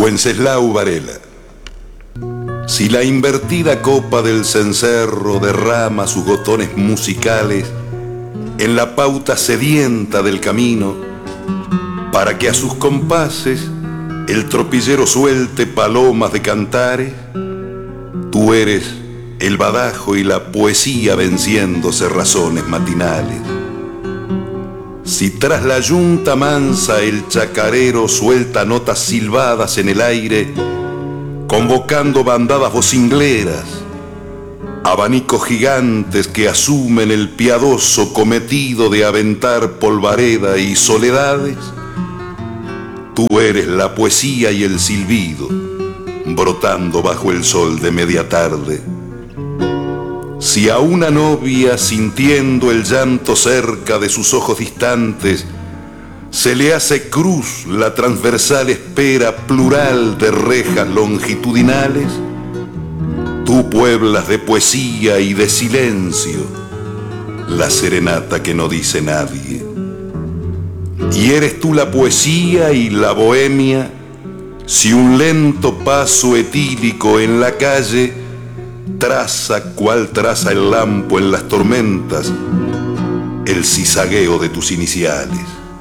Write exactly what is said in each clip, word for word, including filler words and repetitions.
Wenceslao Varela. Si la invertida copa del cencerro derrama sus gotones musicales en la pauta sedienta del camino, para que a sus compases el tropillero suelte palomas de cantares, tú eres el badajo y la poesía venciendo cerrazones matinales. Si tras la yunta mansa el chacarero suelta notas silbadas en el aire, convocando bandadas vocingleras, abanicos gigantes que asumen el piadoso cometido de aventar polvareda y soledades, tú eres la poesía y el silbido, brotando bajo el sol de media tarde. Si a una novia, sintiendo el llanto cerca de sus ojos distantes, se le hace cruz la transversal espera plural de rejas longitudinales, tú pueblas de poesía y de silencio la serenata que no dice nadie. Y eres tú la poesía y la bohemia, si un lento paso etílico en la calle traza cual traza el lampo en las tormentas el zizagueo de tus iniciales.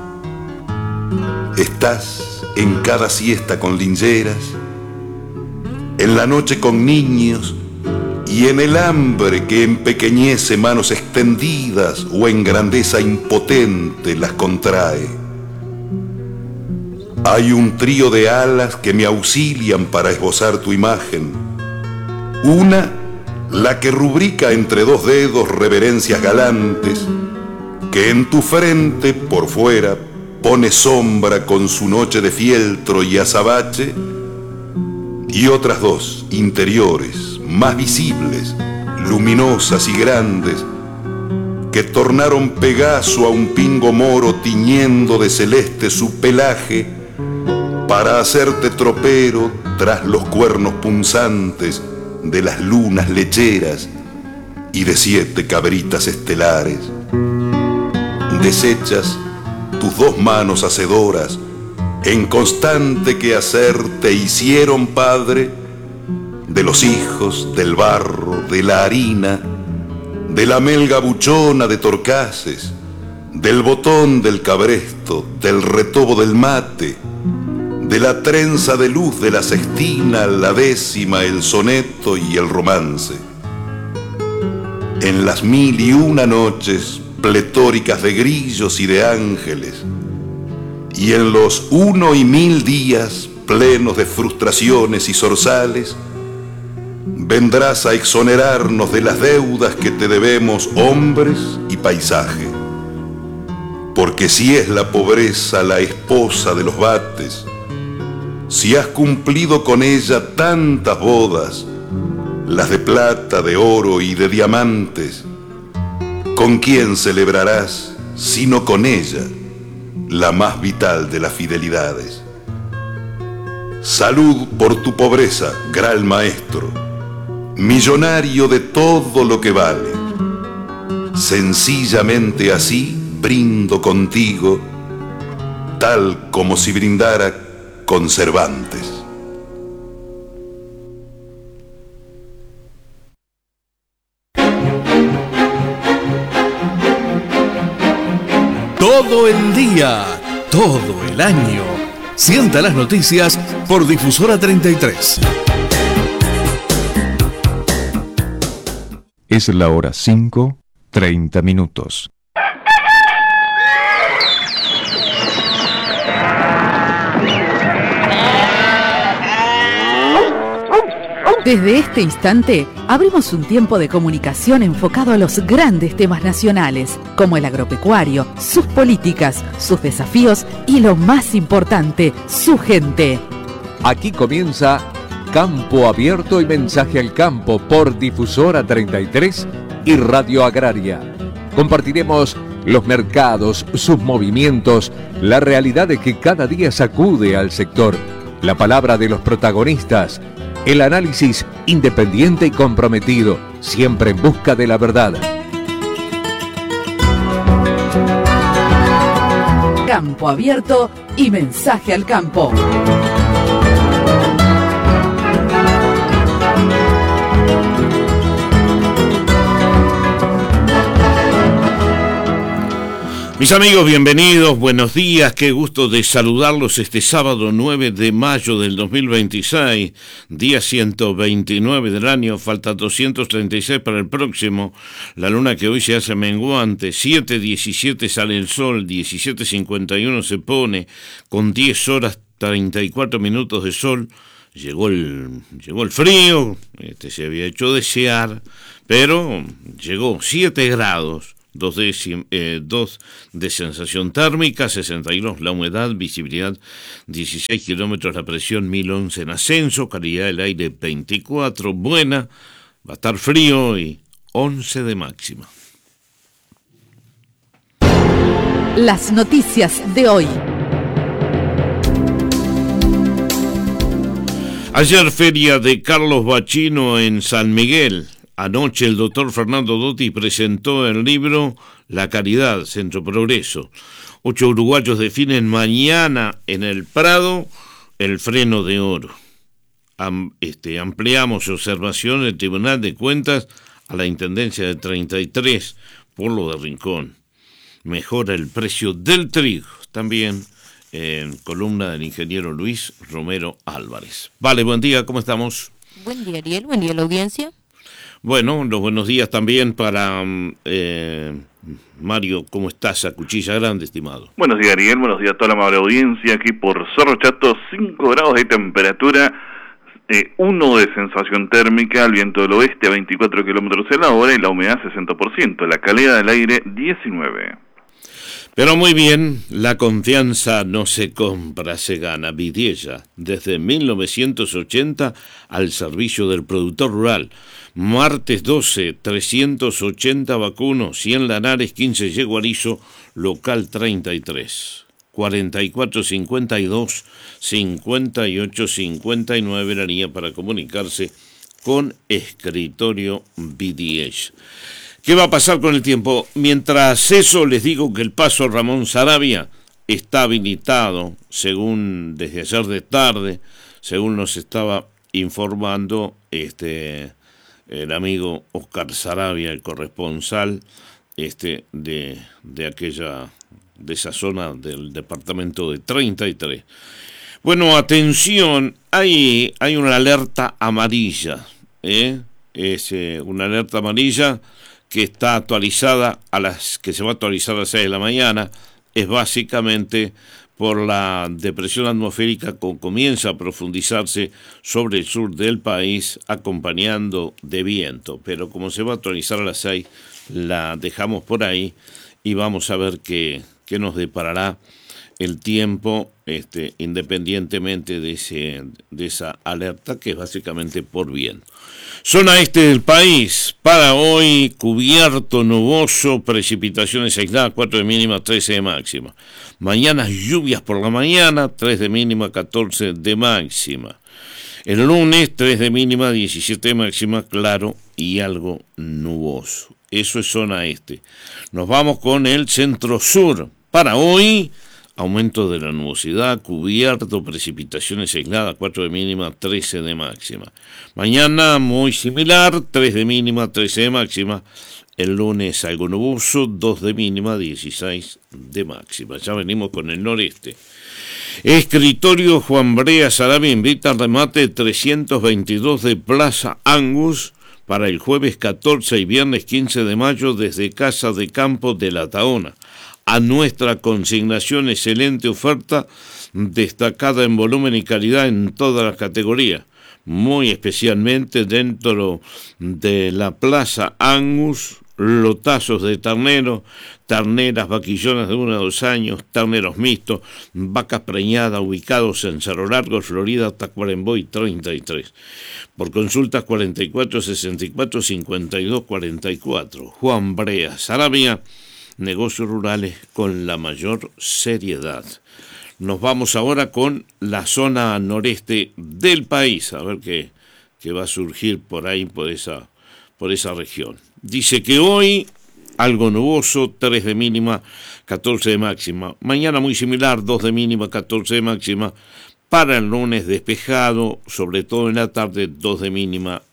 Estás en cada siesta con lingeras, en la noche con niños y en el hambre que empequeñece manos extendidas o en grandeza impotente las contrae. Hay un trío de alas que me auxilian para esbozar tu imagen. Una, la que rubrica entre dos dedos reverencias galantes, que en tu frente, por fuera, pone sombra con su noche de fieltro y azabache, y otras dos, interiores, más visibles, luminosas y grandes, que tornaron Pegaso a un pingo moro tiñendo de celeste su pelaje, para hacerte tropero tras los cuernos punzantes de las lunas lecheras y de siete cabritas estelares. Deshechas tus dos manos hacedoras, en constante quehacer te hicieron padre de los hijos, del barro, de la harina, de la melga buchona de Torcaces, del botón del cabresto, del retobo del mate, de la trenza de luz de la sextina, la décima, el soneto y el romance. En las mil y una noches pletóricas de grillos y de ángeles, y en los uno y mil días plenos de frustraciones y zorzales, vendrás a exonerarnos de las deudas que te debemos hombres y paisaje. Porque si es la pobreza la esposa de los bates, si has cumplido con ella tantas bodas, las de plata, de oro y de diamantes, ¿con quién celebrarás sino con ella, la más vital de las fidelidades? Salud por tu pobreza, gran maestro, millonario de todo lo que vale. Sencillamente así brindo contigo, tal como si brindara con Cervantes. Todo el día, todo el año. Sienta las noticias por Difusora treinta y tres. Es la hora cinco, treinta minutos. Desde este instante, abrimos un tiempo de comunicación enfocado a los grandes temas nacionales, como el agropecuario, sus políticas, sus desafíos y lo más importante, su gente. Aquí comienza Campo Abierto y Mensaje al Campo por Difusora treinta y tres y Radio Agraria. Compartiremos los mercados, sus movimientos, la realidad de que cada día sacude al sector, la palabra de los protagonistas, el análisis independiente y comprometido, siempre en busca de la verdad. Campo Abierto y Mensaje al Campo. Mis amigos, bienvenidos, buenos días, qué gusto de saludarlos este sábado nueve de mayo del dos mil veintiséis, día ciento veintinueve del año, falta doscientos treinta y seis para el próximo, la luna que hoy se hace menguante, siete diecisiete sale el sol, diecisiete cincuenta y uno se pone, con diez horas treinta y cuatro minutos de sol, llegó el, llegó el frío, este se había hecho desear, pero llegó siete grados. dos de, eh, dos de sensación térmica, sesenta y dos la humedad, visibilidad dieciséis kilómetros, la presión mil once en ascenso, calidad del aire veinticuatro, buena, va a estar frío y once de máxima. Las noticias de hoy. Ayer feria de Carlos Bachino en San Miguel. Anoche el doctor Fernando Dotti presentó el libro La Caridad, Centro Progreso. Ocho uruguayos definen mañana en el Prado el freno de oro. Am, este, ampliamos observación del Tribunal de Cuentas a la Intendencia de treinta y tres por lo de Rincón. Mejora el precio del trigo. También en columna del ingeniero Luis Romero Álvarez. Vale, buen día, ¿cómo estamos? Buen día, Ariel, buen día a la audiencia. Bueno, los buenos días también para eh, Mario, ¿cómo estás? A Cuchilla Grande, estimado. Buenos días, Ariel, buenos días a toda la amable audiencia, aquí por Cerro Chato, cinco grados de temperatura, eh, uno de sensación térmica, el viento del oeste a veinticuatro kilómetros en la hora y la humedad sesenta por ciento, la calidad del aire diecinueve. Pero muy bien, la confianza no se compra, se gana. Vidiella, desde mil novecientos ochenta al servicio del productor rural. Martes doce, trescientos ochenta vacunos, cien Lanares, quince Yeguarizo, local treinta y tres. cuarenta y cuatro cincuenta y dos, cincuenta y ocho cincuenta y nueve la línea para comunicarse con Escritorio Vidiella. ¿Qué va a pasar con el tiempo? Mientras eso, les digo que el paso Ramón Saravia está habilitado, según desde ayer de tarde, según nos estaba informando este el amigo Oscar Saravia, el corresponsal este de, de aquella, de esa zona del departamento de treinta y tres. Bueno, atención, hay, hay una alerta amarilla, ¿eh? Es eh, una alerta amarilla que está actualizada a las que se va a actualizar a las seis de la mañana, es básicamente por la depresión atmosférica que comienza a profundizarse sobre el sur del país, acompañando de viento. Pero como se va a actualizar a las seis, la dejamos por ahí y vamos a ver qué, qué nos deparará el tiempo, este, independientemente de, ese, de esa alerta, que es básicamente por viento. Zona este del país, para hoy, cubierto, nuboso, precipitaciones aisladas, cuatro de mínima, trece de máxima. Mañana lluvias por la mañana, tres de mínima, catorce de máxima. El lunes, tres de mínima, diecisiete de máxima, claro y algo nuboso. Eso es zona este. Nos vamos con el centro sur. Para hoy, aumento de la nubosidad, cubierto, precipitaciones aisladas, cuatro de mínima, trece de máxima. Mañana muy similar, tres de mínima, trece de máxima. El lunes algo nuboso, dos de mínima, dieciséis de máxima. Ya venimos con el noreste. Escritorio Juan Brea Saravia invita al remate trescientos veintidós de Plaza Angus para el jueves catorce y viernes quince de mayo desde Casa de Campo de La Tahona. A nuestra consignación, excelente oferta, destacada en volumen y calidad en todas las categorías, muy especialmente dentro de la Plaza Angus, lotazos de ternero, terneras vaquillonas de uno a dos años, terneros mixtos, vacas preñadas ubicados en Cerro Largo, Florida, Tacuarembó y treinta y tres. Por consultas cuarenta y cuatro sesenta y cuatro cincuenta y dos cuarenta y cuatro. Juan Brea Saravia, negocios rurales con la mayor seriedad. Nos vamos ahora con la zona noreste del país, a ver qué, qué va a surgir por ahí, por esa, por esa región. Dice que hoy algo nuboso, tres de mínima, catorce de máxima. Mañana muy similar, dos de mínima, catorce de máxima. Para el lunes despejado, sobre todo en la tarde, dos de mínima,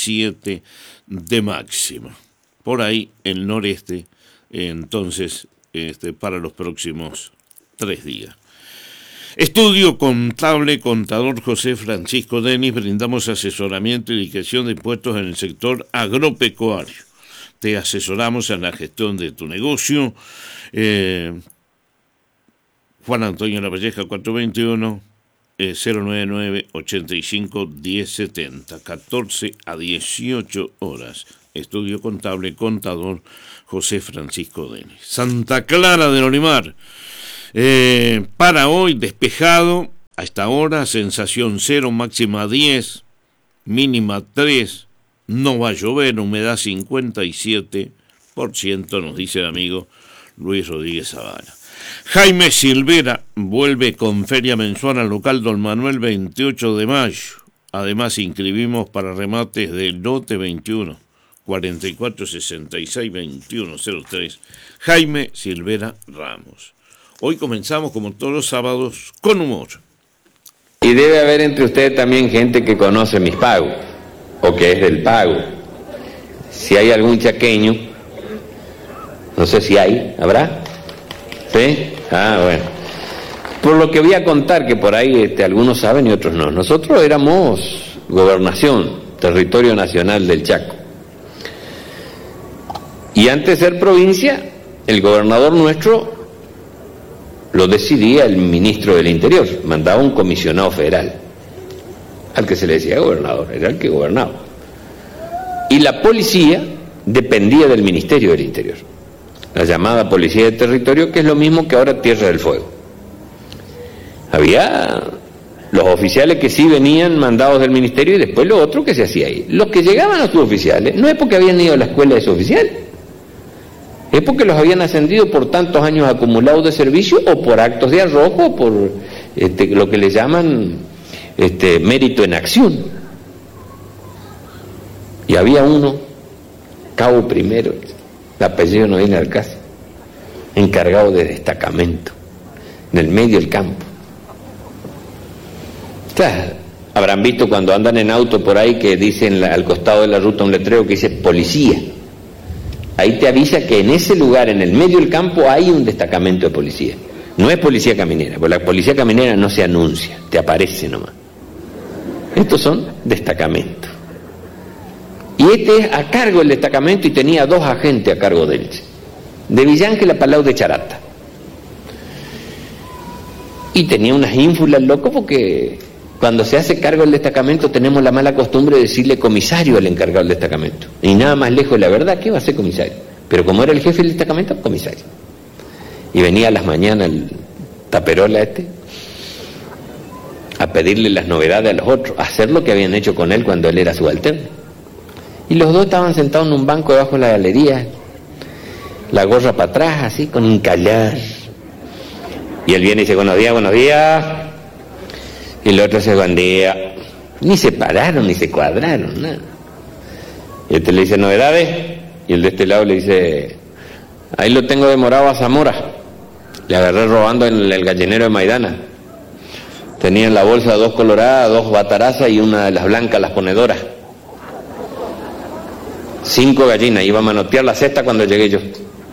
diecisiete de máxima. Por ahí el noreste, entonces, este, para los próximos tres días. Estudio Contable, contador José Francisco Denis, brindamos asesoramiento y liquidación de impuestos en el sector agropecuario. Te asesoramos en la gestión de tu negocio. Eh, Juan Antonio Lavalleja, cuatrocientos veintiuno, eh, cero noventa y nueve, ochenta y cinco, diez setenta, catorce a dieciocho horas. Estudio Contable, contador José Francisco Denis. Santa Clara del Olimar. Eh, para hoy despejado, a esta hora, sensación cero, máxima diez, mínima tres, no va a llover, humedad cincuenta y siete por ciento, nos dice el amigo Luis Rodríguez Zavala. Jaime Silvera vuelve con feria mensual al local Don Manuel veintiocho de mayo. Además inscribimos para remates del lote veintiuno, cuarenta y cuatro, sesenta y seis, veintiuno, cero tres. Jaime Silvera Ramos. Hoy comenzamos, como todos los sábados, con humor. Y debe haber entre ustedes también gente que conoce mis pagos, o que es del pago. Si hay algún chaqueño, no sé si hay, ¿habrá? ¿Sí? Ah, bueno. Por lo que voy a contar, que por ahí este, algunos saben y otros no. Nosotros éramos gobernación, territorio nacional del Chaco. Y antes de ser provincia, el gobernador nuestro lo decidía el ministro del Interior, mandaba un comisionado federal, al que se le decía gobernador, era el que gobernaba. Y la policía dependía del Ministerio del Interior, la llamada Policía de Territorio, que es lo mismo que ahora Tierra del Fuego. Había los oficiales que sí venían mandados del Ministerio y después lo otro que se hacía ahí. Los que llegaban a sus oficiales no es porque habían ido a la escuela de sus oficiales, es porque los habían ascendido por tantos años acumulados de servicio o por actos de arrojo o por este, lo que le llaman este, mérito en acción. Y había uno, cabo primero, el apellido no viene al caso, encargado de destacamento, en el medio del campo. Claro, habrán visto cuando andan en auto por ahí que dicen al costado de la ruta un letrero que dice policía. Ahí te avisa que en ese lugar, en el medio del campo, hay un destacamento de policía. No es policía caminera, porque la policía caminera no se anuncia, te aparece nomás. Estos son destacamentos. Y este es a cargo del destacamento y tenía dos agentes a cargo de él. De Villángel a Palau de Charata. Y tenía unas ínfulas, loco, porque cuando se hace cargo del destacamento tenemos la mala costumbre de decirle comisario al encargado del destacamento. Y nada más lejos de la verdad, ¿qué va a ser comisario? Pero como era el jefe del destacamento, comisario. Y venía a las mañanas el taperola este a pedirle las novedades a los otros, a hacer lo que habían hecho con él cuando él era subalterno. Y los dos estaban sentados en un banco debajo de la galería, la gorra para atrás, así, con un callar. Y él viene y dice, buenos días, buenos días. Y el otro dice, buen día. Ni se pararon, ni se cuadraron, nada. Y este le dice, novedades. Y el de este lado le dice, ahí lo tengo demorado a Zamora. Le agarré robando en el gallinero de Maidana. Tenía en la bolsa dos coloradas, dos batarazas y una de las blancas, las ponedoras. Cinco gallinas, iba a manotear la cesta cuando llegué yo.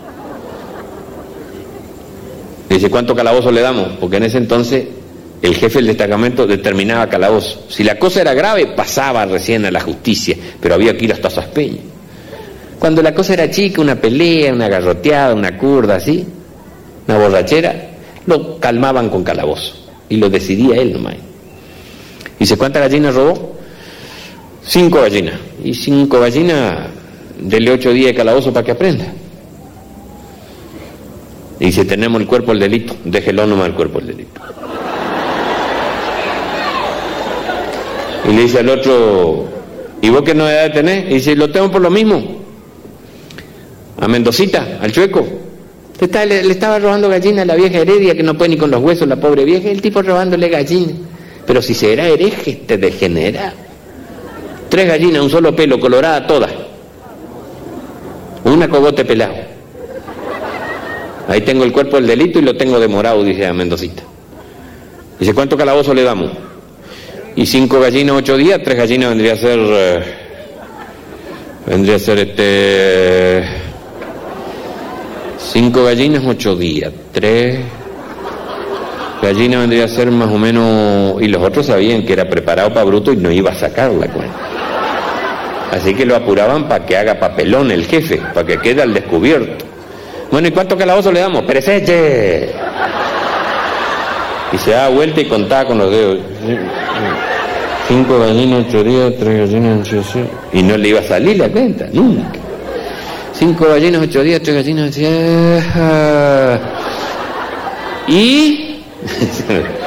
Le dice, ¿cuánto calabozo le damos? Porque en ese entonces el jefe del destacamento determinaba calabozo. Si la cosa era grave, pasaba recién a la justicia, pero había que ir hasta Saspeña. Cuando la cosa era chica, una pelea, una garroteada, una curda, así, una borrachera, lo calmaban con calabozo. Y lo decidía él nomás. Dice, ¿cuántas gallinas robó? Cinco gallinas. Y cinco gallinas, dele ocho días de calabozo para que aprenda. Y dice, tenemos el cuerpo del delito, déjelo nomás el cuerpo del delito. Y le dice al otro, ¿y vos qué novedad tenés? Y dice, lo tengo por lo mismo. A Mendocita, al Chueco. Le, le, le estaba robando gallinas a la vieja Heredia, que no puede ni con los huesos, la pobre vieja, el tipo robándole gallinas. Pero si será hereje, te degenera. Tres gallinas, un solo pelo, colorada todas. Una cogote pelado. Ahí tengo el cuerpo del delito y lo tengo demorado, dice a Mendocita. Dice, ¿cuánto calabozo le damos? Y cinco gallinas, ocho días, tres gallinas vendría a ser... Eh, vendría a ser este... Cinco gallinas, ocho días. Tres gallinas vendría a ser más o menos... Y los otros sabían que era preparado para bruto y no iba a sacar la cuenta. Así que lo apuraban para que haga papelón el jefe, para que quede al descubierto. Bueno, ¿y cuánto calabozo le damos? ¡Pereseche! Y se daba vuelta y contaba con los dedos. Cinco gallinas, ocho días, tres gallinas, ocho días. Y no le iba a salir la cuenta, nunca. Cinco gallinas, ocho días, tres gallinas, ocho días. Y...